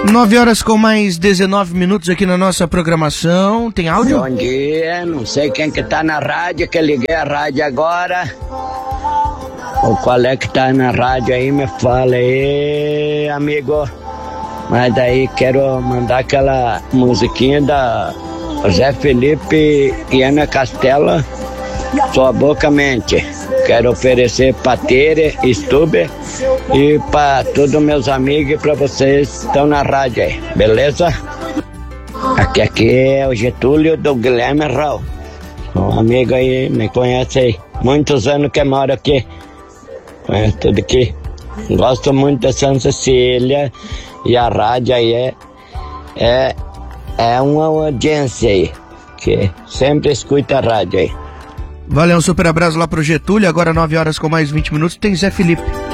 9 horas com mais 19 minutos aqui na nossa programação. Tem áudio? Bom dia, não sei quem que tá na rádio, que eu liguei a rádio agora. Ou qual é que tá na rádio aí, me fala aí, amigo. Mas daí quero mandar aquela musiquinha da Zé Felipe e Ana Castela, Sua Boca Mente. Quero oferecer pra Tere, Stube e pra todos meus amigos e pra vocês que estão na rádio aí, beleza? Aqui é o Getúlio do Guilherme Raul. Um amigo aí, me conhece aí. Muitos anos que moro aqui. Conheço tudo aqui. Gosto muito de Santa Cecília e a rádio aí é uma audiência aí, que sempre escuta a rádio aí. Valeu, um super abraço lá pro Getúlio. Agora 9 horas com mais 20 minutos tem Zé Felipe.